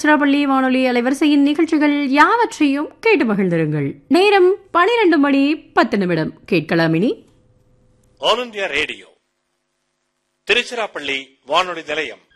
திருச்சிராப்பள்ளி வானொலி அலைவரிசையின் நிகழ்ச்சிகள் யாவற்றையும் கேட்டு மகிழ்ந்திருங்கள். நேரம் 12:10 கேட்கலாம். இனி ஆல் இந்தியா ரேடியோ திருச்சிராப்பள்ளி வானொலி நிலையம்